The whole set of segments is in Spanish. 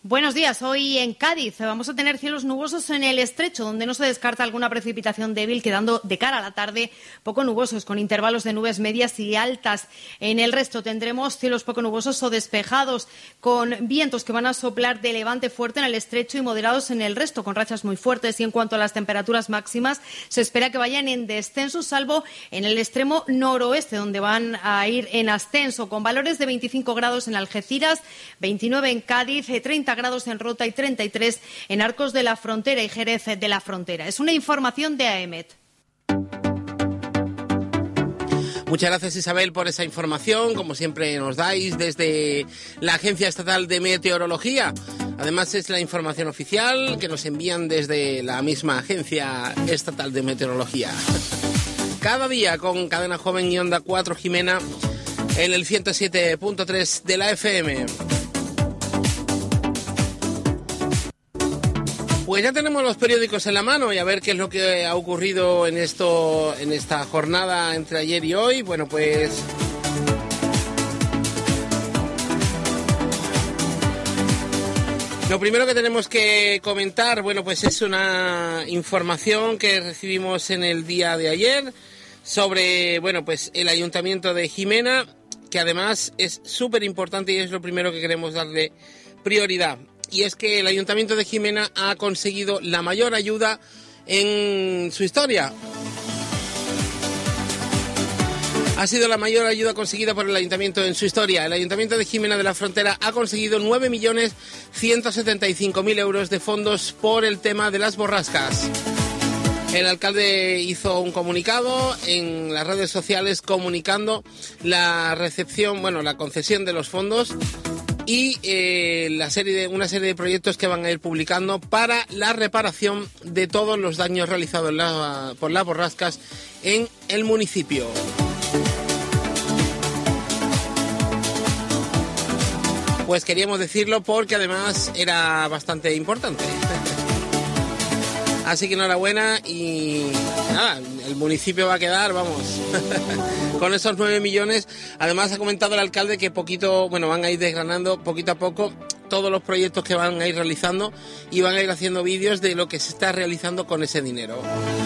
Buenos días. Hoy en Cádiz vamos a tener cielos nubosos en el estrecho, donde no se descarta alguna precipitación débil, quedando de cara a la tarde poco nubosos, con intervalos de nubes medias y altas. En el resto tendremos cielos poco nubosos o despejados, con vientos que van a soplar de levante fuerte en el estrecho y moderados en el resto, con rachas muy fuertes. Y en cuanto a las temperaturas máximas, se espera que vayan en descenso, salvo en el extremo noroeste, donde van a ir en ascenso, con valores de 25 grados en Algeciras, 29 en Cádiz, 30 grados en Rota y 33 en Arcos de la Frontera y Jerez de la Frontera. Es una información de AEMET. Muchas gracias, Isabel, por esa información, como siempre nos dais desde la Agencia Estatal de Meteorología. Además, es la información oficial que nos envían desde la misma Agencia Estatal de Meteorología. Cada día con Cadena Joven y Onda 4 Jimena en el 107.3 de la FM. Pues ya tenemos los periódicos en la mano y a ver qué es lo que ha ocurrido en esta jornada entre ayer y hoy. Bueno, pues lo primero que tenemos que comentar, bueno, pues es una información que recibimos en el día de ayer sobre, bueno, pues el Ayuntamiento de Jimena, que además es súper importante y es lo primero que queremos darle prioridad. Y es que el Ayuntamiento de Jimena ha conseguido la mayor ayuda en su historia. Ha sido la mayor ayuda conseguida por el Ayuntamiento en su historia. El Ayuntamiento de Jimena de la Frontera ha conseguido 9.175.000 euros de fondos por el tema de las borrascas. El alcalde hizo un comunicado en las redes sociales comunicando la recepción, la concesión de los fondos y una serie de proyectos que van a ir publicando para la reparación de todos los daños realizados por las borrascas en el municipio. Pues queríamos decirlo porque además era bastante importante. Así que enhorabuena y nada, el municipio va a quedar, con esos 9 millones. Además ha comentado el alcalde que van a ir desgranando poquito a poco todos los proyectos que van a ir realizando y van a ir haciendo vídeos de lo que se está realizando con ese dinero.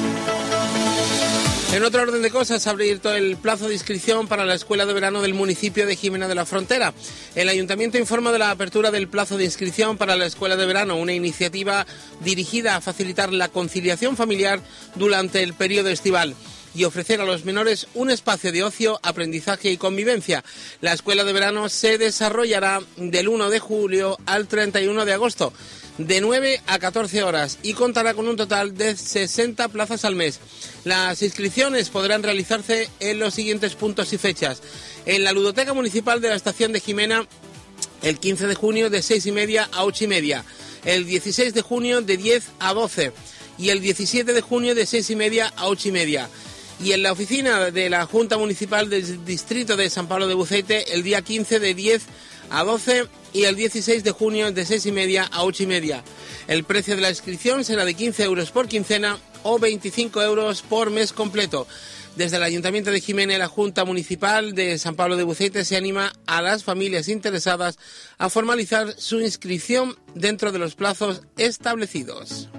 En otro orden de cosas, ha abierto el plazo de inscripción para la escuela de verano del municipio de Jimena de la Frontera. El ayuntamiento informa de la apertura del plazo de inscripción para la escuela de verano, una iniciativa dirigida a facilitar la conciliación familiar durante el periodo estival y ofrecer a los menores un espacio de ocio, aprendizaje y convivencia. La escuela de verano se desarrollará del 1 de julio al 31 de agosto. De 9 a 14 horas y contará con un total de 60 plazas al mes. Las inscripciones podrán realizarse en los siguientes puntos y fechas. En la ludoteca municipal de la estación de Jimena, el 15 de junio de 6:30 a 8:30, el 16 de junio de 10 a 12 y el 17 de junio de 6:30 a 8:30. Y en la oficina de la Junta Municipal del Distrito de San Pablo de Buceite, el día 15 de 10 a 12 y el 16 de junio de 6:30 a 8:30. El precio de la inscripción será de 15 euros por quincena o 25 euros por mes completo. Desde el Ayuntamiento de Jimena y la Junta Municipal de San Pablo de Buceite se anima a las familias interesadas a formalizar su inscripción dentro de los plazos establecidos.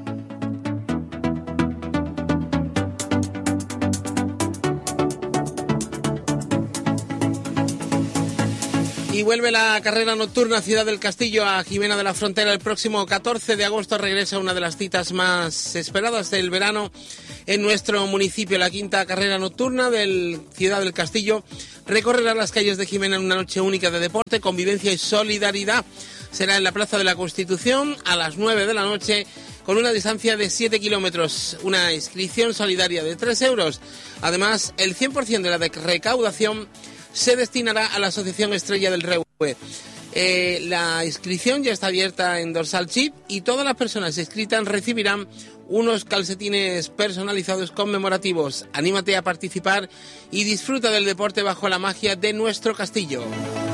Y vuelve la carrera nocturna Ciudad del Castillo a Jimena de la Frontera. El próximo 14 de agosto regresa una de las citas más esperadas del verano en nuestro municipio. La quinta carrera nocturna del Ciudad del Castillo recorrerá las calles de Jimena en una noche única de deporte, convivencia y solidaridad. Será en la Plaza de la Constitución a las 9 de la noche con una distancia de 7 kilómetros. Una inscripción solidaria de 3 euros. Además, el 100% de la recaudación se destinará a la Asociación Estrella del Reue. La inscripción ya está abierta en Dorsal Chip y todas las personas inscritas recibirán unos calcetines personalizados conmemorativos. Anímate a participar y disfruta del deporte bajo la magia de nuestro castillo.